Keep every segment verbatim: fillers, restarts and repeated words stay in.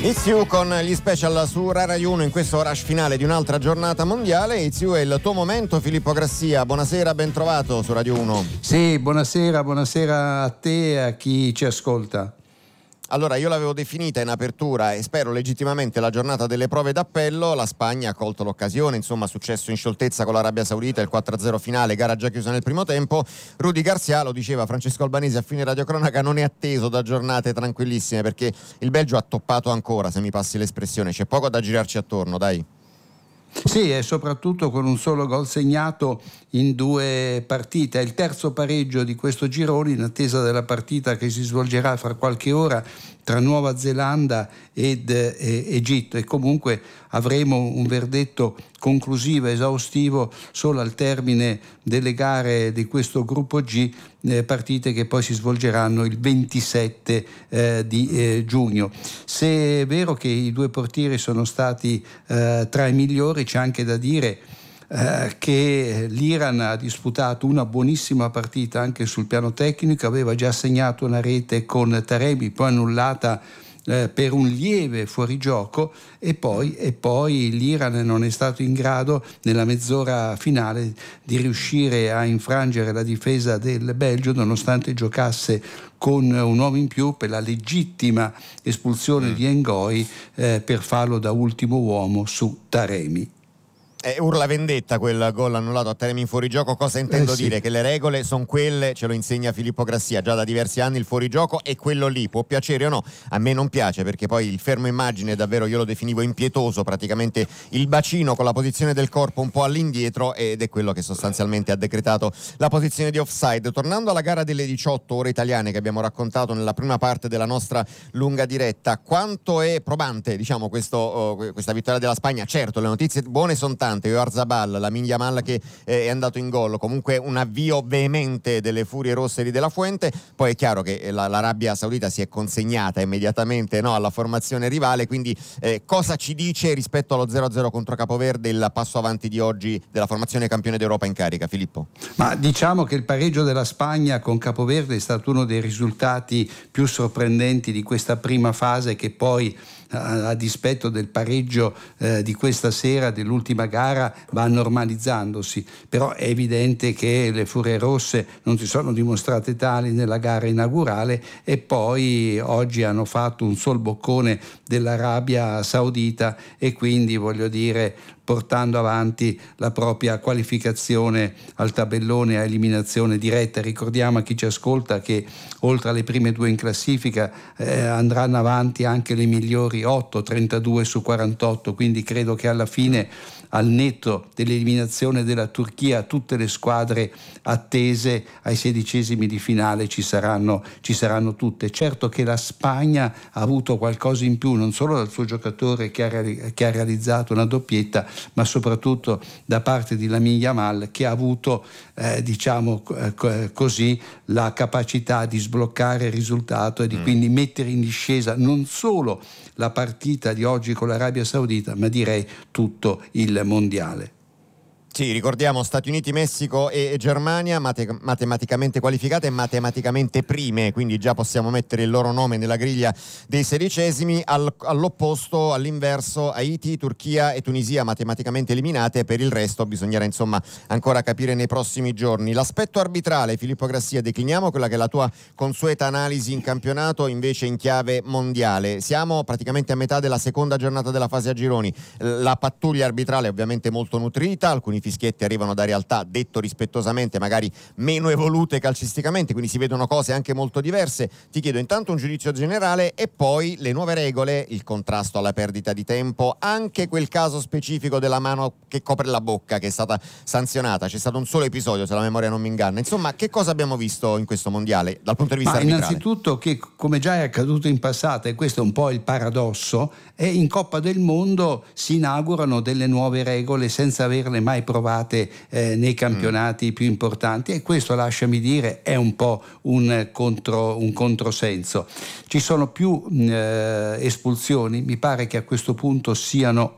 It's You con gli special su Rai uno in questo rush finale di un'altra giornata mondiale. It's You è il tuo momento, Filippo Grassia. Buonasera, ben trovato su Radio uno. Sì, buonasera, buonasera a te e a chi ci ascolta. Allora, io l'avevo definita in apertura e spero legittimamente la giornata delle prove d'appello. La Spagna ha colto l'occasione, insomma, successo in scioltezza con l'Arabia Saudita, il quattro a zero finale, gara già chiusa nel primo tempo. Rudy Garcia, lo diceva Francesco Albanese a fine radiocronaca, non è atteso da giornate tranquillissime perché il Belgio ha toppato ancora, se mi passi l'espressione. C'è poco da girarci attorno, dai. Sì, e soprattutto con un solo gol segnato in due partite. È il terzo pareggio di questo girone in attesa della partita che si svolgerà fra qualche ora tra Nuova Zelanda ed eh, Egitto, e comunque avremo un verdetto conclusivo, esaustivo, solo al termine delle gare di questo gruppo G, eh, partite che poi si svolgeranno il ventisette eh, di eh, giugno. Se è vero che i due portieri sono stati eh, tra i migliori, c'è anche da dire Eh, che l'Iran ha disputato una buonissima partita anche sul piano tecnico, aveva già segnato una rete con Taremi, poi annullata eh, per un lieve fuorigioco, e poi, e poi l'Iran non è stato in grado nella mezz'ora finale di riuscire a infrangere la difesa del Belgio, nonostante giocasse con un uomo in più per la legittima espulsione mm. di N'Goi eh, per fallo da ultimo uomo su Taremi. Eh, urla vendetta quel gol annullato a Taremi in fuorigioco. Cosa intendo eh sì. dire? Che le regole sono quelle, ce lo insegna Filippo Grassia già da diversi anni. Il fuorigioco è quello lì, può piacere o no. A me non piace, perché poi il fermo immagine davvero io lo definivo impietoso, praticamente il bacino con la posizione del corpo un po' all'indietro, ed è quello che sostanzialmente ha decretato la posizione di offside. Tornando alla gara delle diciotto ore italiane che abbiamo raccontato nella prima parte della nostra lunga diretta, quanto è probante, diciamo, questo, uh, questa vittoria della Spagna? Certo, le notizie buone sono tante. Oyarzabal, Lamine Yamal che eh, è andato in gol, comunque un avvio veemente delle furie rosse di De La Fuente. Poi è chiaro che la, l'Arabia Saudita si è consegnata immediatamente, no, alla formazione rivale, quindi eh, cosa ci dice rispetto allo zero a zero contro Capoverde il passo avanti di oggi della formazione campione d'Europa in carica, Filippo? Ma diciamo che il pareggio della Spagna con Capoverde è stato uno dei risultati più sorprendenti di questa prima fase, che poi a dispetto del pareggio eh, di questa sera, dell'ultima gara, va normalizzandosi. Però è evidente che le furie rosse non si sono dimostrate tali nella gara inaugurale, e poi oggi hanno fatto un sol boccone dell'Arabia Saudita, e quindi, voglio dire, portando avanti la propria qualificazione al tabellone a eliminazione diretta. Ricordiamo a chi ci ascolta che oltre alle prime due in classifica eh, andranno avanti anche le migliori otto, trentadue su quarantotto, quindi credo che alla fine, al netto dell'eliminazione della Turchia, tutte le squadre attese ai sedicesimi di finale ci saranno, ci saranno tutte. Certo che la Spagna ha avuto qualcosa in più, non solo dal suo giocatore che ha, che ha realizzato una doppietta, ma soprattutto da parte di Lamine Yamal, che ha avuto eh, diciamo eh, così la capacità di sbloccare il risultato e di mm. quindi mettere in discesa non solo la partita di oggi con l'Arabia Saudita, ma direi tutto il mondiale. Sì, ricordiamo Stati Uniti, Messico e Germania mate- matematicamente qualificate e matematicamente prime, quindi già possiamo mettere il loro nome nella griglia dei sedicesimi. Al- all'opposto, all'inverso, Haiti, Turchia e Tunisia matematicamente eliminate. Per il resto bisognerà insomma ancora capire nei prossimi giorni. L'aspetto arbitrale, Filippo Grassia, decliniamo quella che è la tua consueta analisi in campionato, invece in chiave mondiale. Siamo praticamente a metà della seconda giornata della fase a gironi. La pattuglia arbitrale ovviamente molto nutrita, alcuni fischietti arrivano da realtà, detto rispettosamente, magari meno evolute calcisticamente, quindi si vedono cose anche molto diverse. Ti chiedo intanto un giudizio generale e poi le nuove regole, il contrasto alla perdita di tempo, anche quel caso specifico della mano che copre la bocca che è stata sanzionata. C'è stato un solo episodio, se la memoria non mi inganna. Insomma, che cosa abbiamo visto in questo mondiale dal punto di vista Ma arbitrale? Innanzitutto che, come già è accaduto in passato, e questo è un po' il paradosso, è in Coppa del Mondo si inaugurano delle nuove regole senza averle mai provate eh, nei campionati mm. più importanti, e questo, lasciami dire, è un po' un, contro, un controsenso. Ci sono più eh, espulsioni, mi pare che a questo punto siano otto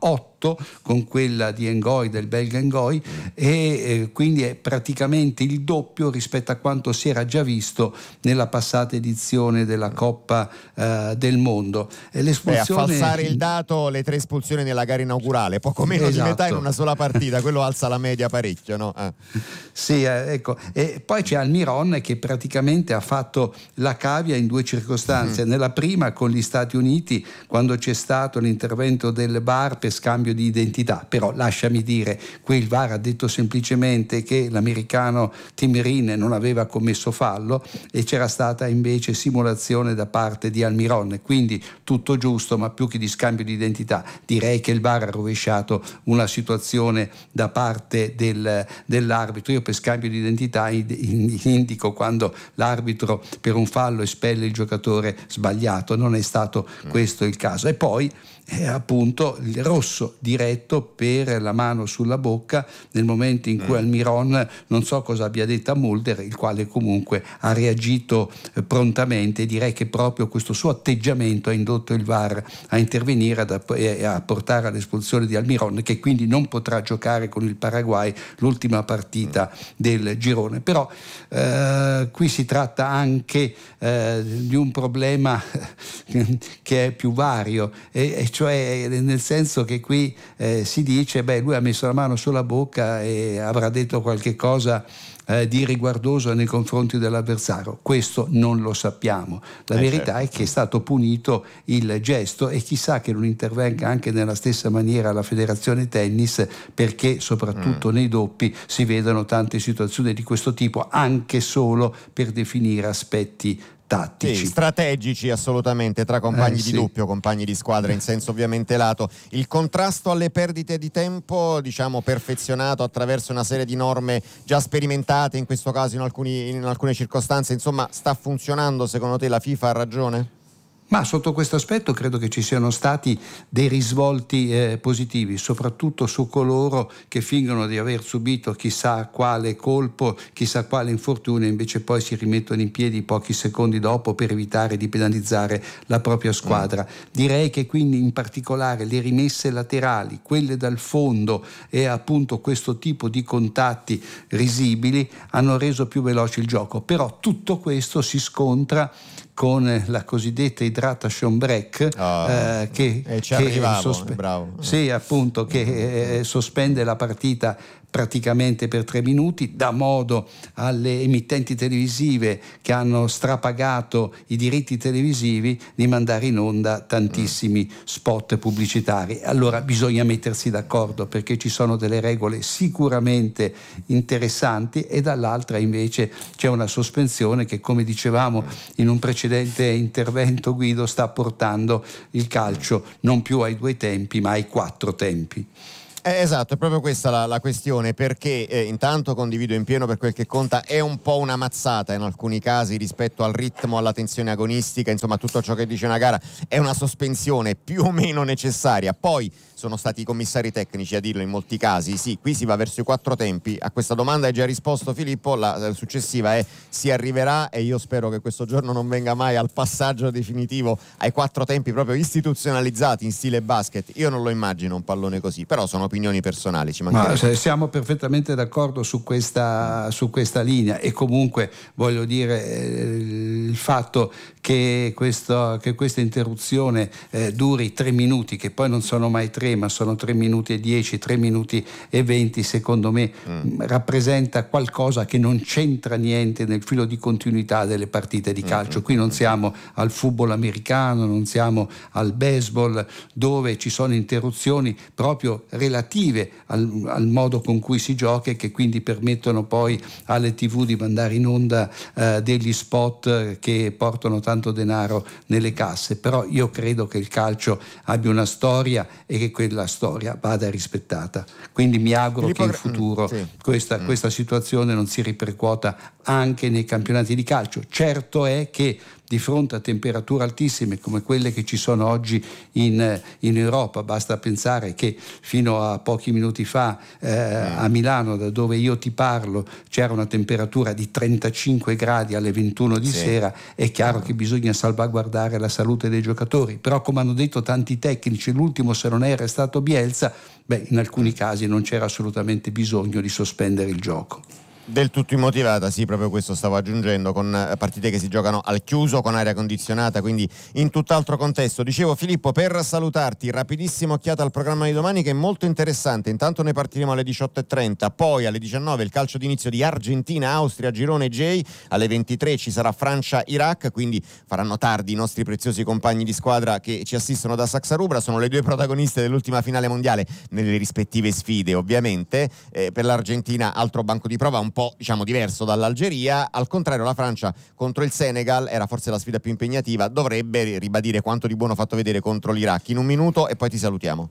otto con quella di Ngoy, del belga Ngoy, e eh, quindi è praticamente il doppio rispetto a quanto si era già visto nella passata edizione della Coppa eh, del Mondo. E l'espulsione... Beh, a falsare il dato, le tre espulsioni nella gara inaugurale, poco meno esatto. di metà in una sola partita, quello alza la media parecchio, no? Ah. Sì, eh, ecco. E poi c'è Almiron che praticamente ha fatto la cavia in due circostanze. Mm. Nella prima con gli Stati Uniti, quando c'è stato l'intervento del V A R per scambio di identità, però lasciami dire, qui il V A R ha detto semplicemente che l'americano Tim Rinne non aveva commesso fallo e c'era stata invece simulazione da parte di Almiron, quindi tutto giusto, ma più che di scambio di identità direi che il V A R ha rovesciato una situazione da parte del, dell'arbitro. Io per scambio di identità indico quando l'arbitro per un fallo espelle il giocatore sbagliato, non è stato questo il caso. E poi è appunto il rosso diretto per la mano sulla bocca nel momento in cui Almiron, non so cosa abbia detto a Mulder, il quale comunque ha reagito eh, prontamente. Direi che proprio questo suo atteggiamento ha indotto il V A R a intervenire e a portare all'espulsione di Almiron, che quindi non potrà giocare con il Paraguay l'ultima partita del girone. Però eh, qui si tratta anche eh, di un problema che è più vario, e, e cioè nel senso che qui eh, si dice beh lui ha messo la mano sulla bocca e avrà detto qualche cosa eh, di riguardoso nei confronti dell'avversario. Questo non lo sappiamo. La eh verità certo. è che è stato punito il gesto, e chissà che non intervenga anche nella stessa maniera la Federazione Tennis, perché soprattutto mm. nei doppi si vedono tante situazioni di questo tipo, anche solo per definire aspetti tattici. Sì, strategici assolutamente, tra compagni eh, di sì. doppio, compagni di squadra in senso ovviamente lato. Il contrasto alle perdite di tempo, diciamo, perfezionato attraverso una serie di norme già sperimentate in questo caso in, alcuni, in alcune circostanze, insomma, sta funzionando? Secondo te la FIFA ha ragione? Ma sotto questo aspetto credo che ci siano stati dei risvolti eh, positivi, soprattutto su coloro che fingono di aver subito chissà quale colpo, chissà quale infortunio, invece poi si rimettono in piedi pochi secondi dopo per evitare di penalizzare la propria squadra. Mm. Direi che quindi in particolare le rimesse laterali, quelle dal fondo e appunto questo tipo di contatti risibili hanno reso più veloce il gioco, però tutto questo si scontra con la cosiddetta hydration break oh, eh, che, eh, ci che, arrivavo, sospe- bravo. Sì, appunto, che eh, sospende la partita praticamente per tre minuti, dà modo alle emittenti televisive che hanno strapagato i diritti televisivi di mandare in onda tantissimi spot pubblicitari. Allora bisogna mettersi d'accordo, perché ci sono delle regole sicuramente interessanti e dall'altra invece c'è una sospensione che, come dicevamo in un precedente intervento, Guido, sta portando il calcio non più ai due tempi ma ai quattro tempi. Eh, esatto, è proprio questa la, la questione, perché eh, intanto condivido in pieno, per quel che conta è un po' una mazzata in alcuni casi rispetto al ritmo, alla tensione agonistica, insomma tutto ciò che dice una gara è una sospensione più o meno necessaria. Poi sono stati i commissari tecnici a dirlo in molti casi, sì, qui si va verso i quattro tempi. A questa domanda hai già risposto Filippo, la, la successiva è si arriverà, e io spero che questo giorno non venga mai, al passaggio definitivo ai quattro tempi proprio istituzionalizzati in stile basket. Io non lo immagino un pallone così, però sono opinioni personali, ci mancherebbe. Ma siamo perfettamente d'accordo su questa, su questa linea, e comunque voglio dire eh, il fatto che, questo, che questa interruzione eh, duri tre minuti, che poi non sono mai tre ma sono tre minuti e dieci, tre minuti e venti, secondo me mm. rappresenta qualcosa che non c'entra niente nel filo di continuità delle partite di calcio. Qui non siamo al football americano, non siamo al baseball, dove ci sono interruzioni proprio relative al, al modo con cui si gioca, e che quindi permettono poi alle tivù di mandare in onda eh, degli spot che portano tanto denaro nelle casse. Però io credo che il calcio abbia una storia e che quella storia vada rispettata, quindi mi auguro Filippo, che in futuro mm, sì. questa, mm. questa situazione non si ripercuota anche nei campionati di calcio. Certo è che di fronte a temperature altissime come quelle che ci sono oggi in, in Europa. Basta pensare che fino a pochi minuti fa eh, a Milano, da dove io ti parlo, c'era una temperatura di trentacinque gradi alle ventuno di sì. sera. È chiaro che bisogna salvaguardare la salute dei giocatori, però come hanno detto tanti tecnici, l'ultimo se non era stato Bielsa, beh, in alcuni casi non c'era assolutamente bisogno di sospendere il gioco. Del tutto immotivata, sì, proprio questo stavo aggiungendo, con partite che si giocano al chiuso, con aria condizionata, quindi in tutt'altro contesto. Dicevo, Filippo, per salutarti, rapidissima occhiata al programma di domani che è molto interessante. Intanto ne partiremo alle diciotto e trenta, poi alle diciannove il calcio d'inizio di Argentina-Austria, girone J, alle ventitré ci sarà Francia-Iraq, quindi faranno tardi i nostri preziosi compagni di squadra che ci assistono da Saxa Rubra, sono le due protagoniste dell'ultima finale mondiale nelle rispettive sfide, ovviamente. Eh, per l'Argentina altro banco di prova, un po' diciamo diverso dall'Algeria. Al contrario, la Francia contro il Senegal era forse la sfida più impegnativa, dovrebbe ribadire quanto di buono ha fatto vedere contro l'Iraq. In un minuto e poi ti salutiamo.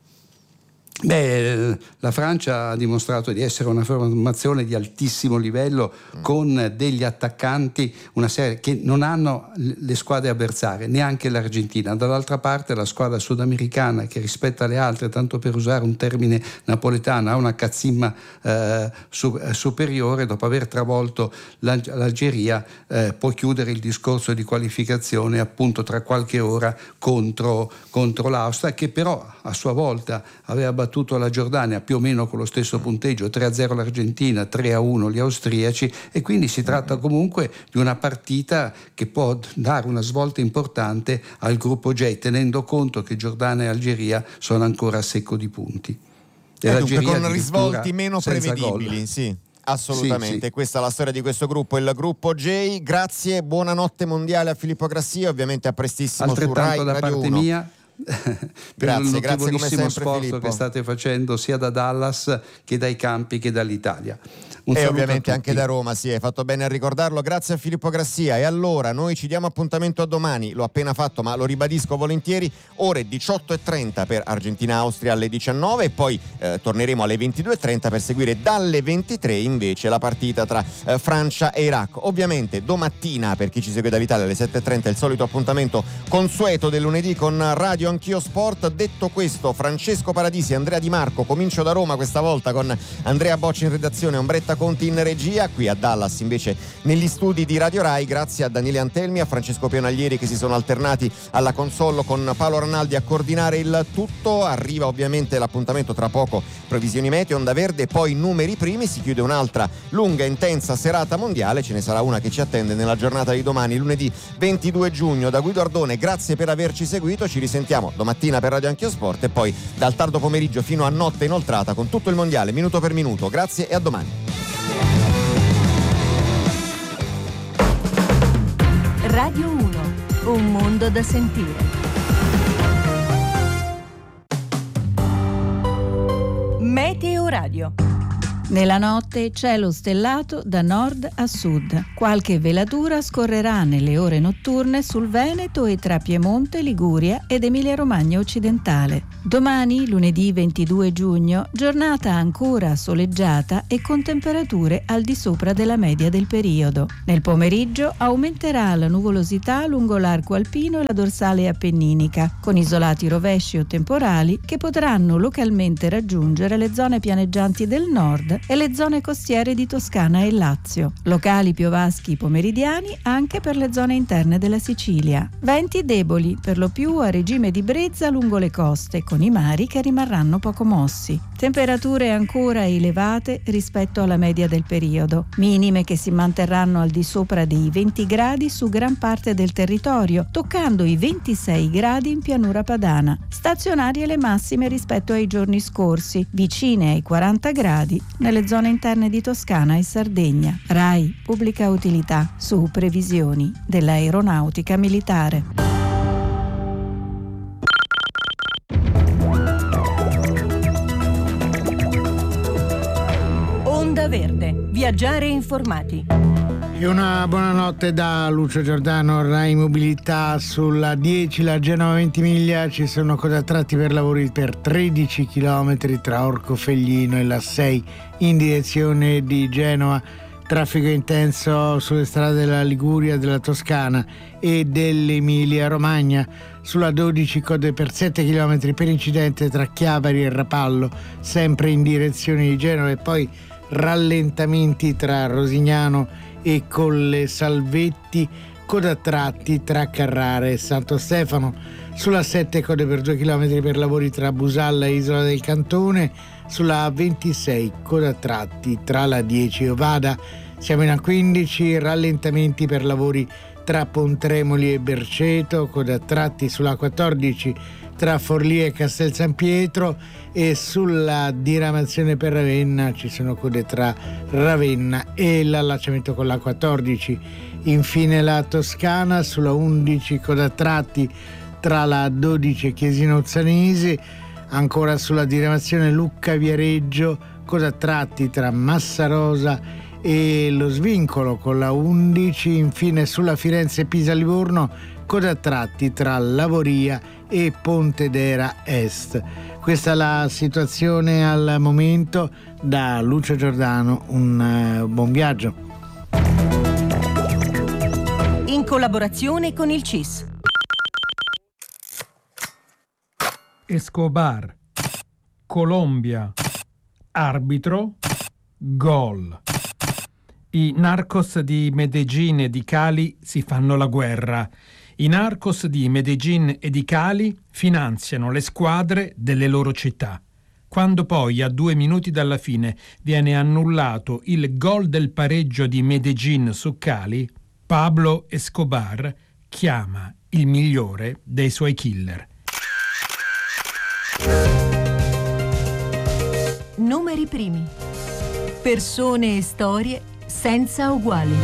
Beh, la Francia ha dimostrato di essere una formazione di altissimo livello mm. con degli attaccanti, una serie che non hanno le squadre avversarie, neanche l'Argentina. Dall'altra parte la squadra sudamericana, che rispetto alle altre, tanto per usare un termine napoletano, ha una cazzimma eh, su, eh, superiore. Dopo aver travolto l'Algeria eh, può chiudere il discorso di qualificazione appunto tra qualche ora contro, contro l'Austria, che però a sua volta aveva battuto la Giordania più o meno con lo stesso punteggio, tre a zero l'Argentina, tre a uno gli austriaci, e quindi si tratta comunque di una partita che può dare una svolta importante al gruppo J, tenendo conto che Giordania e Algeria sono ancora a secco di punti. E eh, dunque, con risvolti meno prevedibili, gol. Sì. Assolutamente, sì, sì. Questa è la storia di questo gruppo, il gruppo J. Grazie, buonanotte mondiale a Filippo Grassia, ovviamente a prestissimo su Rai da Radio parte uno. Mia. Per grazie, il grazie come sempre, sforzo Filippo, che state facendo sia da Dallas che dai campi che dall'Italia. Un e ovviamente anche da Roma, sì, hai fatto bene a ricordarlo. Grazie a Filippo Grassia. E allora noi ci diamo appuntamento a domani, l'ho appena fatto ma lo ribadisco volentieri, ore diciotto e trenta per Argentina-Austria alle diciannove, e poi eh, torneremo alle ventidue e trenta per seguire dalle ventitré invece la partita tra eh, Francia e Iraq. Ovviamente domattina, per chi ci segue dall'Italia, alle sette e trenta il solito appuntamento consueto del lunedì con Radio Anch'io Sport. Detto questo, Francesco Paradisi, Andrea Di Marco, comincio da Roma questa volta con Andrea Bocci in redazione, Ombretta Conti in regia, qui a Dallas invece negli studi di Radio Rai. Grazie a Daniele Antelmi, a Francesco Pionaglieri che si sono alternati alla console con Paolo Ranaldi a coordinare il tutto. Arriva ovviamente l'appuntamento tra poco, previsioni meteo, onda verde, poi numeri primi, si chiude un'altra lunga intensa serata mondiale, ce ne sarà una che ci attende nella giornata di domani, lunedì ventidue giugno. Da Guido Ardone grazie per averci seguito, ci risentiamo domattina per Radio Anch'io Sport e poi dal tardo pomeriggio fino a notte inoltrata con tutto il mondiale minuto per minuto. Grazie e a domani. Radio uno, un mondo da sentire. Meteo Radio. Nella notte cielo stellato da nord a sud. Qualche velatura scorrerà nelle ore notturne sul Veneto e tra Piemonte, Liguria ed Emilia-Romagna occidentale. Domani, lunedì ventidue giugno, giornata ancora soleggiata e con temperature al di sopra della media del periodo. Nel pomeriggio aumenterà la nuvolosità lungo l'arco alpino e la dorsale appenninica, con isolati rovesci o temporali che potranno localmente raggiungere le zone pianeggianti del nord e le zone costiere di Toscana e Lazio. Locali piovaschi pomeridiani anche per le zone interne della Sicilia. Venti deboli, per lo più a regime di brezza lungo le coste, con i mari che rimarranno poco mossi. Temperature ancora elevate rispetto alla media del periodo, minime che si manterranno al di sopra dei venti gradi su gran parte del territorio, toccando i ventisei gradi in pianura padana. Stazionarie le massime rispetto ai giorni scorsi, vicine ai quaranta gradi nelle zone interne di Toscana e Sardegna. Rai, pubblica utilità, su previsioni dell'aeronautica militare. Onda Verde, viaggiare informati. E una buonanotte da Lucio Giordano, Rai Mobilità. Sulla dieci, la Genova Ventimiglia, ci sono code a tratti per lavori per tredici chilometri tra Orcofelglino e la sei in direzione di Genova. traffico intenso sulle strade della Liguria, della Toscana e dell'Emilia Romagna. Sulla dodici code per sette chilometri per incidente tra Chiavari e Rapallo, sempre in direzione di Genova, e poi rallentamenti tra Rosignano e Colle Salvetti, coda a tratti tra Carrara e Santo Stefano. Sulla sette code per due chilometri per lavori tra Busalla e Isola del Cantone. Sulla A ventisei coda a tratti tra la dieci e Ovada. Siamo in A quindici, rallentamenti per lavori tra Pontremoli e Berceto, coda a tratti sulla quattordici tra Forlì e Castel San Pietro, e sulla diramazione per Ravenna ci sono code tra Ravenna e l'allacciamento con la quattordici. Infine la Toscana, sulla undici coda a tratti tra la dodici e Chiesino Uzzanese. Ancora sulla diramazione Lucca Viareggio, coda a tratti tra Massarosa e lo Svincolo con la undici. Infine sulla Firenze Pisa Livorno, coda a tratti tra Lavoria e Pontedera Est. Questa è la situazione al momento. Da Lucio Giordano un uh, buon viaggio. In collaborazione con il C I S. Escobar, Colombia, arbitro, gol. I narcos di Medellín e di Cali si fanno la guerra. I narcos di Medellín e di Cali finanziano le squadre delle loro città. Quando poi, a due minuti dalla fine, viene annullato il gol del pareggio di Medellín su Cali, Pablo Escobar chiama il migliore dei suoi killer. Numeri primi. Persone e storie senza uguali.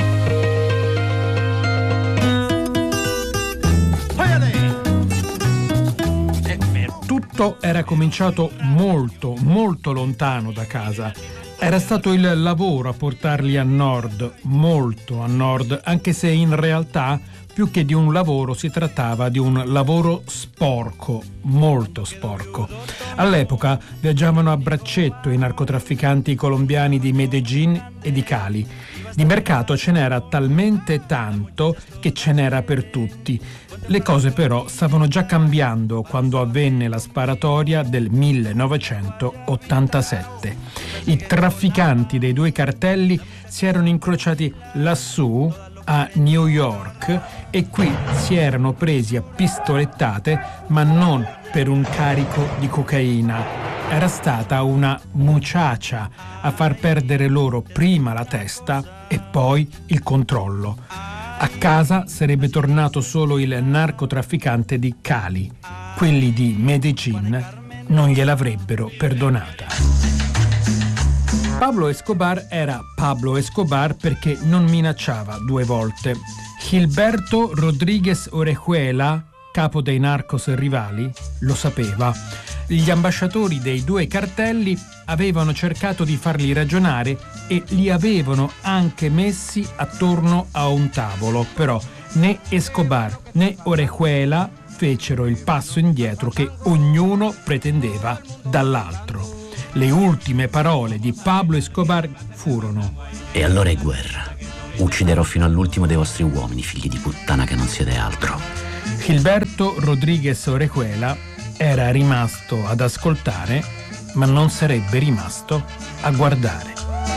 Tutto era cominciato molto, molto lontano da casa. Era stato il lavoro a portarli a nord, molto a nord, anche se in realtà più che di un lavoro si trattava di un lavoro sporco, molto sporco. All'epoca viaggiavano a braccetto i narcotrafficanti colombiani di Medellín e di Cali. Di mercato ce n'era talmente tanto che ce n'era per tutti. Le cose però stavano già cambiando quando avvenne la sparatoria del millenovecentottantasette. I trafficanti dei due cartelli si erano incrociati lassù a New York e qui si erano presi a pistolettate, ma non per un carico di cocaina. Era stata una muchacha a far perdere loro prima la testa e poi il controllo. A casa sarebbe tornato solo il narcotrafficante di Cali. Quelli di Medellín non gliel'avrebbero perdonata. Pablo Escobar era Pablo Escobar perché non minacciava due volte. Gilberto Rodríguez Orejuela, capo dei narcos rivali, lo sapeva. Gli ambasciatori dei due cartelli avevano cercato di farli ragionare e li avevano anche messi attorno a un tavolo, però né Escobar né Orejuela fecero il passo indietro che ognuno pretendeva dall'altro. Le ultime parole di Pablo Escobar furono: e allora è guerra. Ucciderò fino all'ultimo dei vostri uomini, figli di puttana che non siete altro. Gilberto Rodríguez Orejuela era rimasto ad ascoltare, ma non sarebbe rimasto a guardare.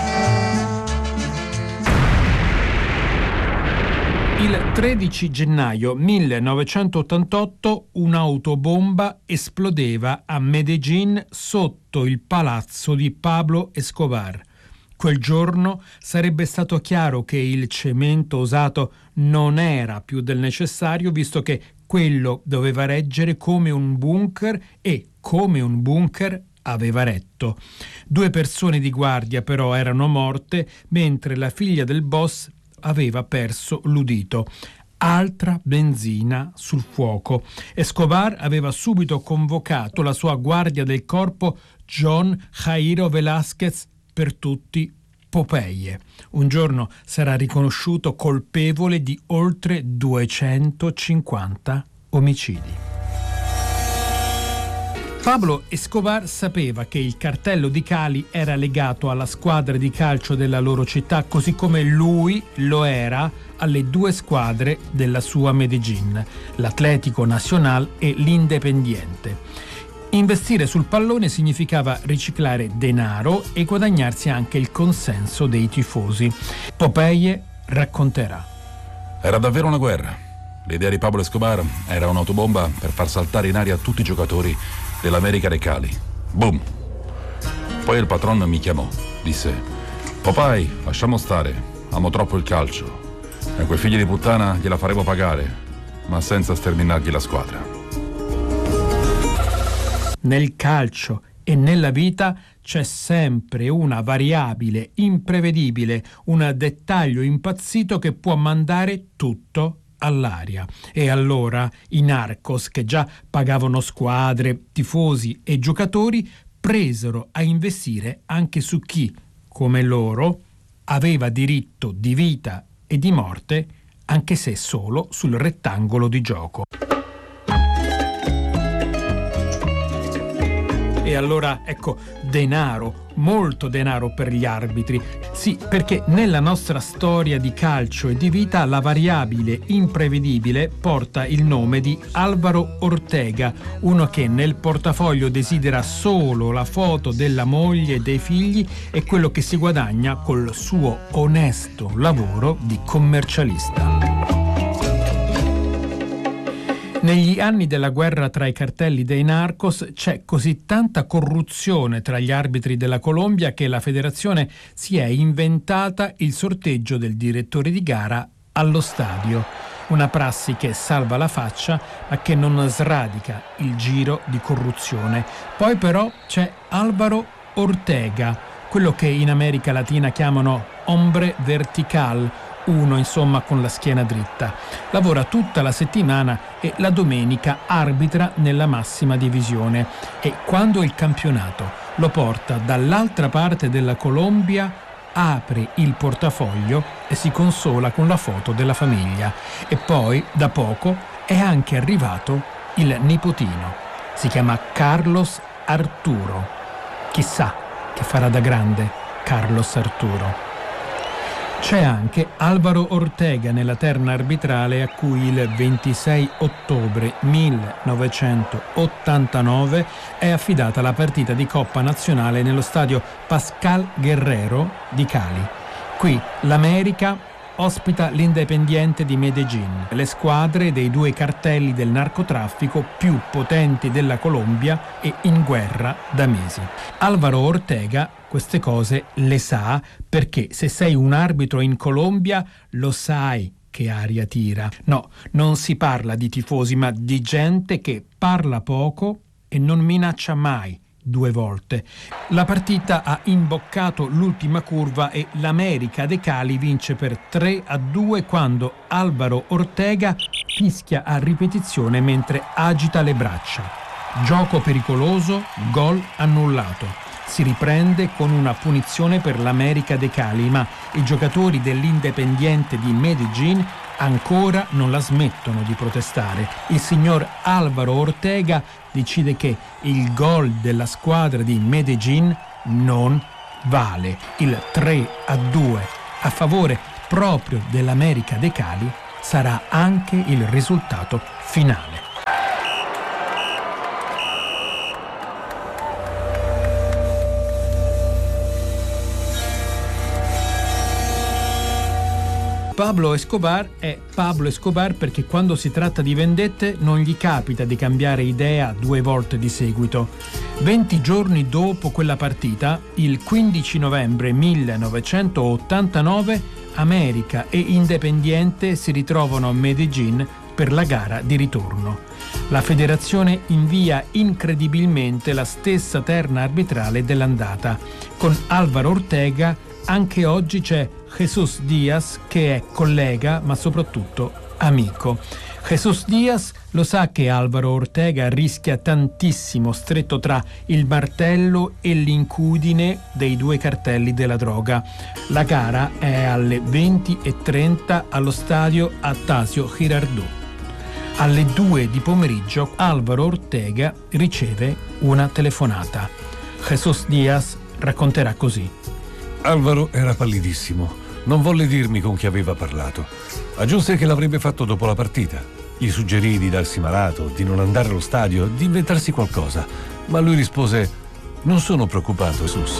Il tredici gennaio millenovecentottantotto un'autobomba esplodeva a Medellín sotto il palazzo di Pablo Escobar. Quel giorno sarebbe stato chiaro che il cemento usato non era più del necessario, visto che quello doveva reggere come un bunker e, come un bunker, aveva retto. Due persone di guardia però erano morte, mentre la figlia del boss aveva perso l'udito. Altra benzina sul fuoco. Escobar aveva subito convocato la sua guardia del corpo, John Jairo Velázquez, per tutti Popeye. Un giorno sarà riconosciuto colpevole di oltre duecentocinquanta omicidi. Pablo Escobar sapeva che il cartello di Cali era legato alla squadra di calcio della loro città, così come lui lo era alle due squadre della sua Medellín, l'Atlético Nacional e l'Independiente. Investire sul pallone significava riciclare denaro e guadagnarsi anche il consenso dei tifosi. Popeye racconterà. Era davvero una guerra. L'idea di Pablo Escobar era un'autobomba per far saltare in aria tutti i giocatori dell'América de Cali. Boom! Poi il patron mi chiamò, disse: Popeye, lasciamo stare, amo troppo il calcio. E quei figli di puttana gliela faremo pagare, ma senza sterminargli la squadra. Nel calcio e nella vita c'è sempre una variabile imprevedibile, un dettaglio impazzito che può mandare tutto all'aria. E allora i narcos, che già pagavano squadre, tifosi e giocatori, presero a investire anche su chi, come loro, aveva diritto di vita e di morte, anche se solo sul rettangolo di gioco. E allora, ecco, denaro, molto denaro per gli arbitri. Sì, perché nella nostra storia di calcio e di vita la variabile imprevedibile porta il nome di Álvaro Ortega, uno che nel portafoglio desidera solo la foto della moglie e dei figli e quello che si guadagna col suo onesto lavoro di commercialista. Negli anni della guerra tra i cartelli dei narcos c'è così tanta corruzione tra gli arbitri della Colombia che la federazione si è inventata il sorteggio del direttore di gara allo stadio. Una prassi che salva la faccia ma che non sradica il giro di corruzione. Poi però c'è Álvaro Ortega, quello che in America Latina chiamano hombre vertical, uno insomma con la schiena dritta. Lavora tutta la settimana e la domenica arbitra nella massima divisione e quando il campionato lo porta dall'altra parte della Colombia apre il portafoglio e si consola con la foto della famiglia. E poi da poco è anche arrivato il nipotino. Si chiama Carlos Arturo. Chissà che farà da grande Carlos Arturo. C'è anche Álvaro Ortega nella terna arbitrale a cui il ventisei ottobre millenovecentottantanove è affidata la partita di Coppa Nazionale nello stadio Pascal Guerrero di Cali. Qui l'América ospita l'Independiente di Medellín, le squadre dei due cartelli del narcotraffico più potenti della Colombia e in guerra da mesi. Álvaro Ortega queste cose le sa perché se sei un arbitro in Colombia lo sai che aria tira. No, non si parla di tifosi ma di gente che parla poco e non minaccia mai due volte. La partita ha imboccato l'ultima curva e l'América de Cali vince per tre a due quando Álvaro Ortega fischia a ripetizione mentre agita le braccia. Gioco pericoloso, gol annullato. Si riprende con una punizione per l'América de Cali, ma i giocatori dell'Independiente di Medellín ancora non la smettono di protestare. Il signor Álvaro Ortega decide che il gol della squadra di Medellín non vale. Il tre a due a favore proprio dell'América de Cali sarà anche il risultato finale. Pablo Escobar è Pablo Escobar perché quando si tratta di vendette non gli capita di cambiare idea due volte di seguito. venti giorni dopo quella partita, il quindici novembre millenovecentottantanove, América e Independiente si ritrovano a Medellín per la gara di ritorno. La federazione invia incredibilmente la stessa terna arbitrale dell'andata. Con Álvaro Ortega anche oggi c'è Jesús Díaz che è collega ma soprattutto amico. Jesús Díaz lo sa che Álvaro Ortega rischia tantissimo stretto tra il martello e l'incudine dei due cartelli della droga. La gara è alle venti e trenta allo stadio Atanasio Girardot. Alle due di pomeriggio Alvaro Ortega riceve una telefonata. Jesús Díaz racconterà così. Alvaro era pallidissimo, non volle dirmi con chi aveva parlato. Aggiunse che l'avrebbe fatto dopo la partita. Gli suggerì di darsi malato, di non andare allo stadio, di inventarsi qualcosa, ma lui rispose: non sono preoccupato, Jesús.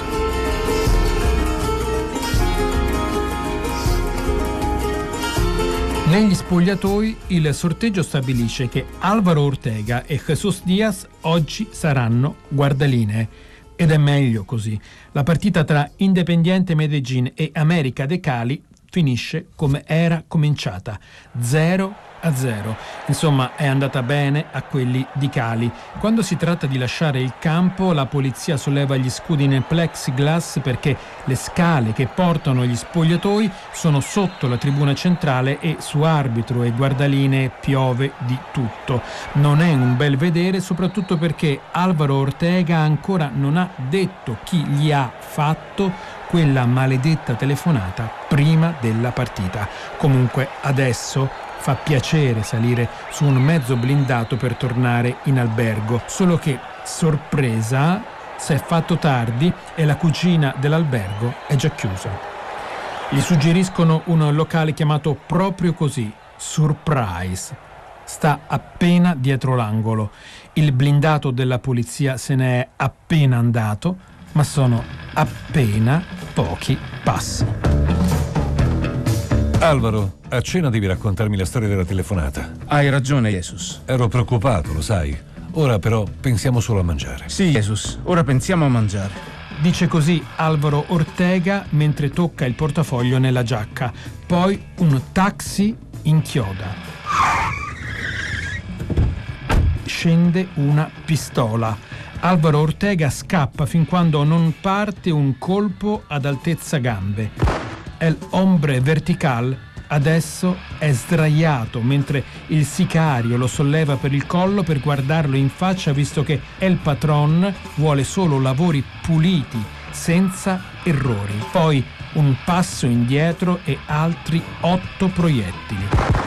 Negli spogliatoi il sorteggio stabilisce che Alvaro Ortega e Jesús Díaz oggi saranno guardalinee. Ed è meglio così. La partita tra Independiente Medellín e América de Cali finisce come era cominciata, zero a zero. Insomma, è andata bene a quelli di Cali. Quando si tratta di lasciare il campo, la polizia solleva gli scudi nel plexiglass perché le scale che portano gli spogliatoi sono sotto la tribuna centrale e su arbitro e guardalinee piove di tutto. Non è un bel vedere, soprattutto perché Alvaro Ortega ancora non ha detto chi gli ha fatto quella maledetta telefonata prima della partita. Comunque adesso fa piacere salire su un mezzo blindato per tornare in albergo, solo che, sorpresa, si è fatto tardi e la cucina dell'albergo è già chiusa. Gli suggeriscono un locale chiamato proprio così, Surprise. Sta appena dietro l'angolo. Il blindato della polizia se ne è appena andato, ma sono appena pochi passi. Alvaro, a cena devi raccontarmi la storia della telefonata. Hai ragione, Jesús. Ero preoccupato, lo sai. Ora però pensiamo solo a mangiare. Sì, Jesús, ora pensiamo a mangiare. Dice così Alvaro Ortega mentre tocca il portafoglio nella giacca. Poi un taxi inchioda. Scende una pistola. Alvaro Ortega scappa fin quando non parte un colpo ad altezza gambe. El hombre vertical adesso è sdraiato mentre il sicario lo solleva per il collo per guardarlo in faccia, visto che El Patron vuole solo lavori puliti, senza errori. Poi un passo indietro e altri otto proiettili.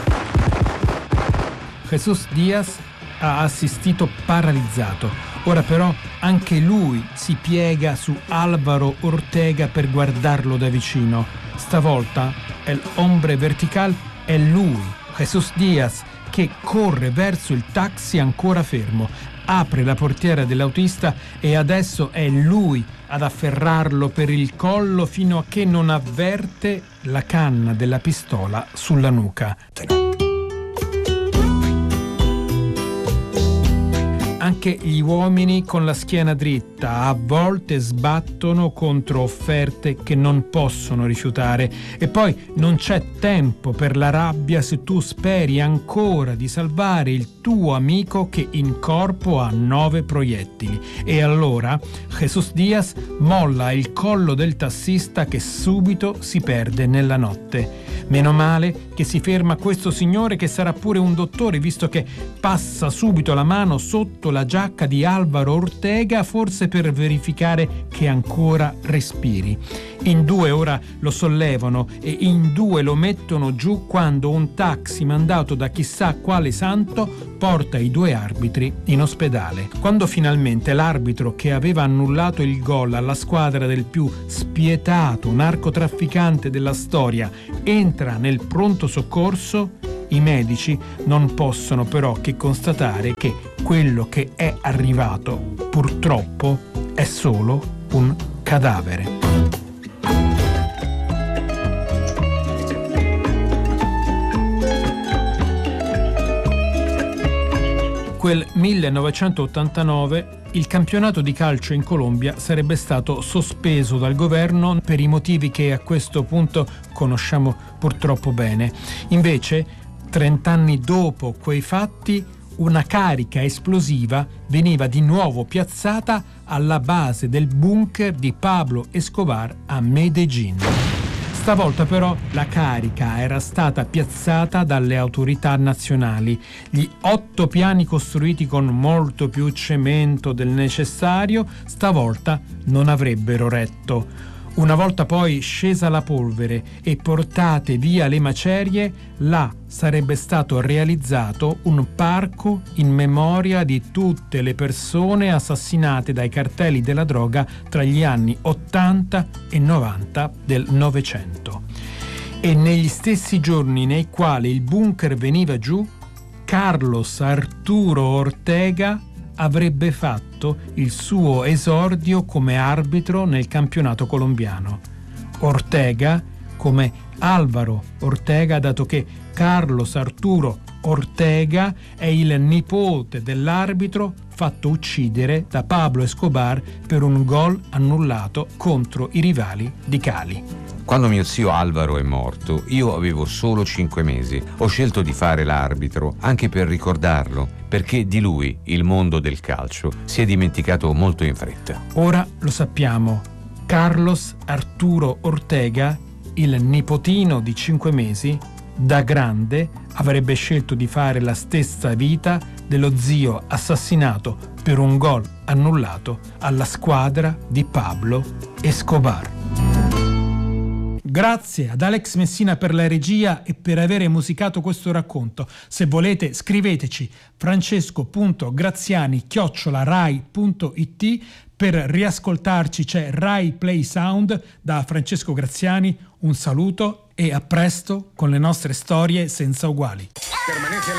Jesús Díaz ha assistito paralizzato. Ora però anche lui si piega su Alvaro Ortega per guardarlo da vicino. Stavolta el hombre vertical è lui, Jesús Díaz, che corre verso il taxi ancora fermo. Apre la portiera dell'autista e adesso è lui ad afferrarlo per il collo fino a che non avverte la canna della pistola sulla nuca. Anche gli uomini con la schiena dritta a volte sbattono contro offerte che non possono rifiutare, e poi non c'è tempo per la rabbia se tu speri ancora di salvare il tuo amico che in corpo ha nove proiettili. E allora Jesús Díaz molla il collo del tassista che subito si perde nella notte. Meno male che si ferma questo signore, che sarà pure un dottore, visto che passa subito la mano sotto la giacca di Alvaro Ortega, forse per verificare che ancora respiri. In due ora lo sollevano e in due lo mettono giù quando un taxi mandato da chissà quale santo porta i due arbitri in ospedale. Quando finalmente l'arbitro che aveva annullato il gol alla squadra del più spietato narcotrafficante della storia entra nel pronto soccorso, i medici non possono però che constatare che quello che è arrivato purtroppo è solo un cadavere. Quel millenovecentottantanove il campionato di calcio in Colombia sarebbe stato sospeso dal governo per i motivi che a questo punto conosciamo purtroppo bene. Invece, trent'anni dopo quei fatti, una carica esplosiva veniva di nuovo piazzata alla base del bunker di Pablo Escobar a Medellín. Stavolta però la carica era stata piazzata dalle autorità nazionali. Gli otto piani costruiti con molto più cemento del necessario stavolta non avrebbero retto. Una volta poi scesa la polvere e portate via le macerie, là sarebbe stato realizzato un parco in memoria di tutte le persone assassinate dai cartelli della droga tra gli anni ottanta e novanta del Novecento. E negli stessi giorni nei quali il bunker veniva giù, Carlos Arturo Ortega avrebbe fatto il suo esordio come arbitro nel campionato colombiano. Ortega come Álvaro Ortega, dato che Carlos Arturo Ortega è il nipote dell'arbitro fatto uccidere da Pablo Escobar per un gol annullato contro i rivali di Cali. Quando mio zio Álvaro è morto, io avevo solo cinque mesi. Ho scelto di fare l'arbitro anche per ricordarlo, perché di lui il mondo del calcio si è dimenticato molto in fretta. Ora lo sappiamo. Carlos Arturo Ortega, il nipotino di cinque mesi, da grande avrebbe scelto di fare la stessa vita dello zio assassinato per un gol annullato alla squadra di Pablo Escobar. Grazie ad Alex Messina per la regia e per aver musicato questo racconto. Se volete scriveteci francesco punto graziani chiocciola rai punto it. Per riascoltarci c'è Rai Play Sound da Francesco Graziani. Un saluto e a presto con le nostre storie senza uguali.